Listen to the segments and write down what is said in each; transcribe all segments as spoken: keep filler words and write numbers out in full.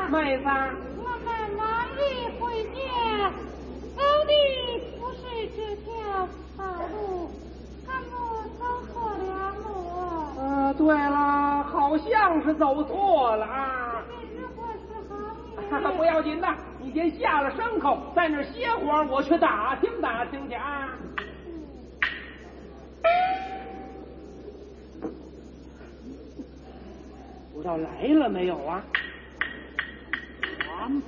妹子， 我们哪里回家？走的不是这条道路，俺们走错了路。 呃，对了，好像是走错了啊。 如果是好不要紧的，你先下了牲口，在那儿歇会儿，我去打听打听去啊。不知道来了没有啊？ 安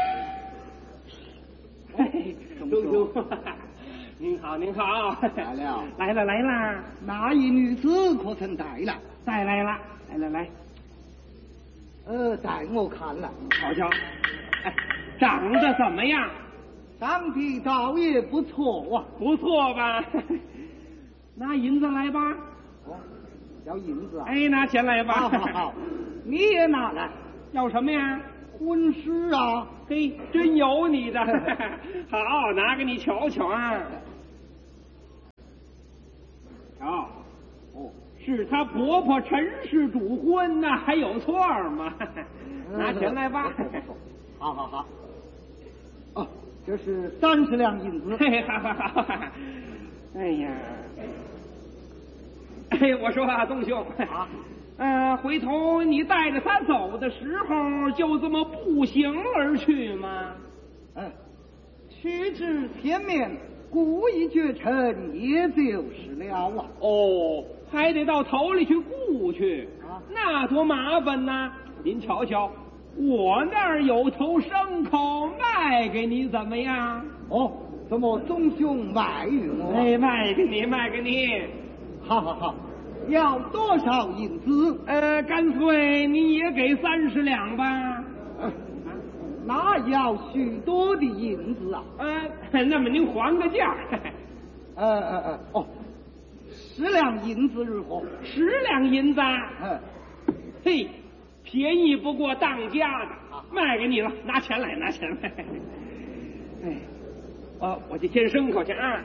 嘿，叔叔，您好，您好， 来了， 来了，来了。 那一女子可曾带来？ 带来了，来来来， 呃，带我看了， 瞧瞧，哎，长得怎么样？ 长得倒也不错啊， 不错吧？拿银子来吧。 哦，要银子啊？ 哎，拿钱来吧。 好好好，你也拿来。 要什么呀？ 婚诗啊！ 嘿，真有你的。好，拿给你瞧瞧啊。瞧，哦，是她婆婆陈氏主婚呐，还有错吗？拿钱来吧。 好好好。哦，这是三十两银子。 嘿，好好好。哎呀，哎，我说啊，东兄啊。呃，回头你带着他走的时候，就这么步行而去吗？ 嗯，去至天面，故意绝尘，也就是了啊。 哦，还得到头里去雇去啊， 那多麻烦呐！您瞧瞧，我那儿有头牲口卖给你，怎么样？ 哦，怎么总兄卖与我？ 哎，卖给你，卖给你。 好好好。要多少银子？ 呃，干脆你也给三十两吧。 呃、那要许多的银子啊。 呃，那么您还个价。 呃呃呃，哦，十两银子如何？ 十两银子。 嗯， 嘿，便宜不过当家的，啊、卖给你了，拿钱来，拿钱来。哎，哦，我去牵牲口去啊。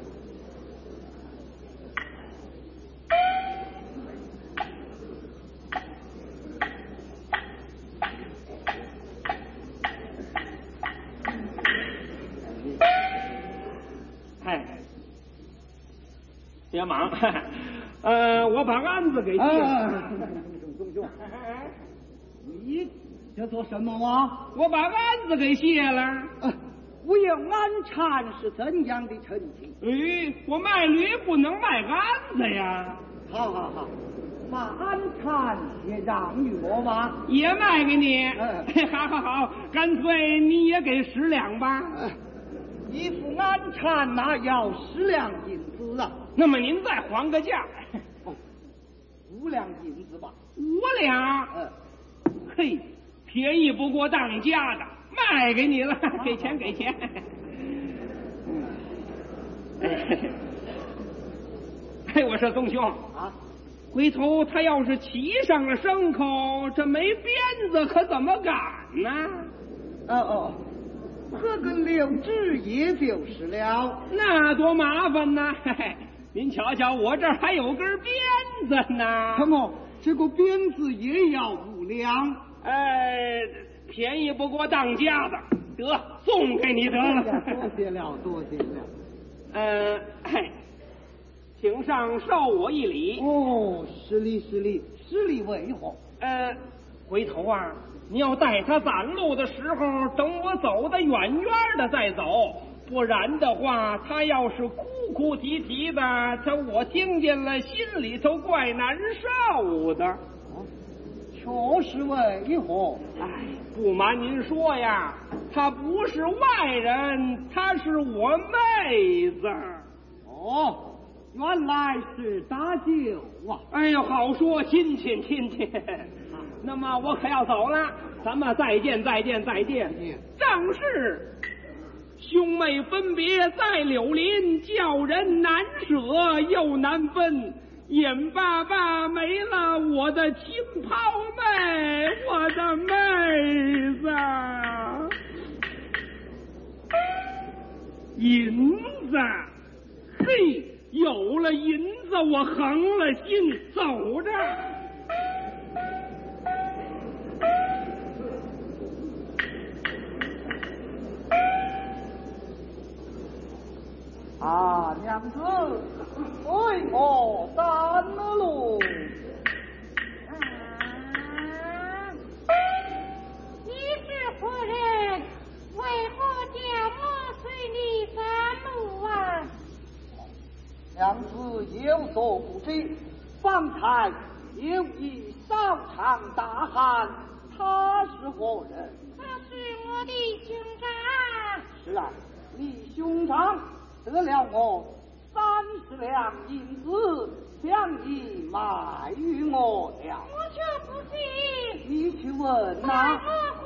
别忙，呃，我把鞍子给卸了。 中兄，你这做什么啊？ 我把鞍子给卸了。 呃，我有鞍缠是怎样的陈情？ 哎，我卖驴不能卖鞍子呀。 好好好，把鞍缠也让与我吧， 也卖给你。 嗯， 好好好，干脆你也给十两吧。 呃一副鞍缠那要十两银子啊。 那么您再还个价。 哦，五两银子吧。 五两？ 嗯， 嘿，便宜不过当家的，卖给你了，给钱给钱。哎，我说东兄啊， 回头他要是骑上了牲口，这没鞭子可怎么赶呢？ 哦哦。喝个六指也就是了， 那多麻烦呐！嘿嘿，您瞧瞧，我这儿还有根鞭子呢。 什么？这个鞭子也要五两？ 呃，便宜不过当家的，得送给你得了。 多谢了，多谢了。 呃，嘿，请上受我一礼。 哦，失礼失礼，失礼为何？ 呃，回头啊。你要带他赶路的时候，等我走得远远的再走，不然的话，他要是哭哭啼啼的，他我听见了，心里头怪难受的。 哦，确实为何？ 哎，不瞒您说呀，他不是外人，他是我妹子。 哦，原来是大舅啊！ 哎呦，好说亲戚亲戚。那么我可要走了，咱们再见再见再见。正是兄妹分别在柳林，叫人难舍又难分。眼巴巴没了我的亲胞妹，我的妹子。银子，嘿，有了银子，我横了心，走着。 娘子，随我三了路。 你是何人？为何叫我随你三路啊？ 娘子有所不知，方才有一少长大汉，他是何人？ 他是我的兄长。 是啊，你兄长得了我三十两银子，将你卖与我了。 我却不信。 你去问呐、 我